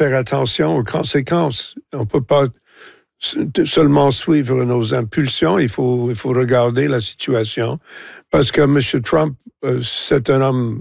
faire attention aux conséquences. On ne peut pas seulement suivre nos impulsions, il faut regarder la situation. Parce que M. Trump, c'est un homme